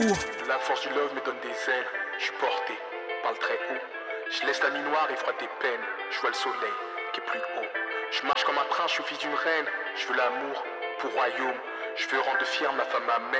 l'amour. La force du love me donne des ailes, je suis porté par le très haut. Je laisse la nuit noire et froide des peines, je vois le soleil qui est plus haut. Je marche comme un prince, je suis fils d'une reine, je veux l'amour pour royaume. Je veux rendre fière ma femme, ma mère.